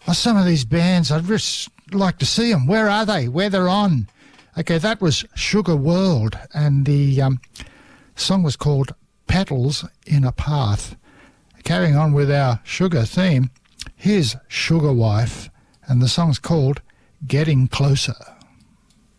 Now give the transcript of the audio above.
Oh, some of these bands, I'd just like to see them. Where are they? Where they're on? Okay, that was Sugar World, and the song was called Petals in a Path. Carrying on with our sugar theme, here's Sugar Wife, and the song's called Getting Closer.